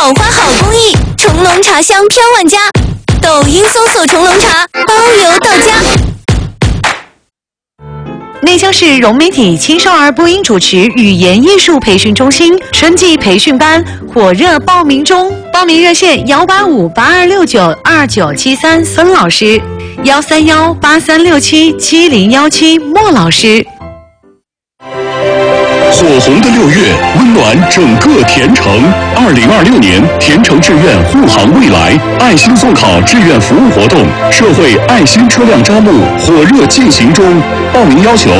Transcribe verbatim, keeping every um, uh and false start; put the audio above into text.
好花好工艺，重龙茶香飘万家。抖音搜索重龙茶，包邮到家。 内江市融媒体青少儿播音主持语言艺术培训中心春季培训班火热报名中，报名热线幺八五八二六九二九七三孙老师，幺三幺八三六七七零幺七莫老师。 火红的六月，温暖整个田城。二零二六年田城志愿护航未来爱心送考志愿服务活动，社会爱心车辆招募火热进行中，报名要求